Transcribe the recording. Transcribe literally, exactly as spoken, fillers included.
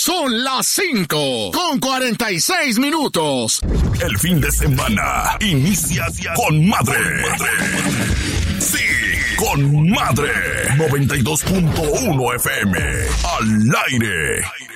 Son las cinco con cuarenta y seis minutos. El fin de semana inicia con madre. Sí, con madre. noventa y dos punto uno F M. Al aire.